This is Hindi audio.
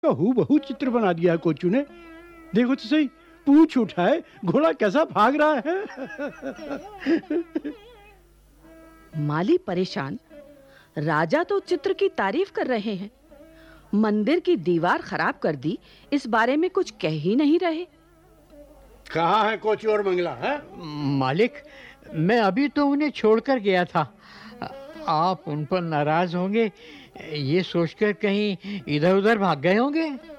का हूबहू चित्र बना दिया है कोचू ने। देखो तो सही, पूंछ उठाए घोड़ा कैसा भाग रहा है। माली परेशान। राजा तो चित्र की तारीफ कर रहे हैं, मंदिर की दीवार खराब कर दी, इस बारे में कुछ कह ही नहीं रहे। कहाँ है कोचू और मंगला है? मालिक, मैं अभी तो उन्हें छोड़कर गया था। आप उन पर नाराज होंगे ये सोचकर कहीं इधर-उधर भाग गए होंगे।